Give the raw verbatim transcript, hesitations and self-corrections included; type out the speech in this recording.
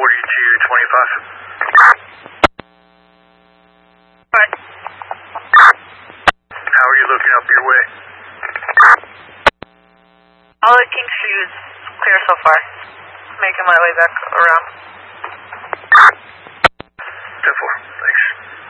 forty-two twenty-five. Right. How are you looking up your way? All the King Street is clear so far. Making my way back around.